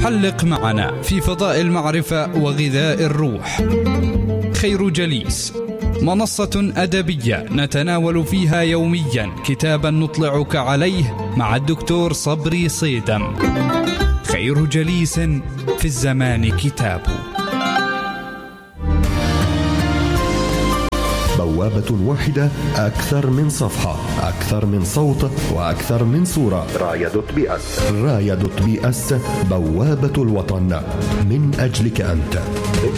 حلق معنا في فضاء المعرفة وغذاء الروح. خير جليس، منصة أدبية نتناول فيها يوميا كتابا نطلعك عليه مع الدكتور صبري صيدم. خير جليس في الزمان كتاب. بوابة واحدة، أكثر من صفحة، أكثر من صوت، وأكثر من صورة. راية دوت بي اس، بوابة الوطن، من أجلك أنت.